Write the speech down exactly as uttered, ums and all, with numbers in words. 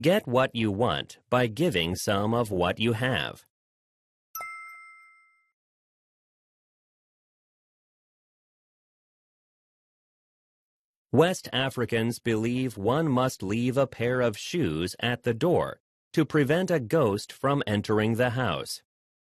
Get what you want by giving some of what you have. West Africans believe one must leave a pair of shoes at the door to prevent a ghost from entering the house.